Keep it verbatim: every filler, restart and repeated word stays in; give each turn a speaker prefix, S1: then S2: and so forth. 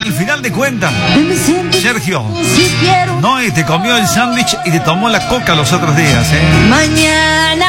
S1: al final de cuentas, Sergio, no, y te comió el sándwich y te tomó la coca los otros días, ¿eh?
S2: Mañana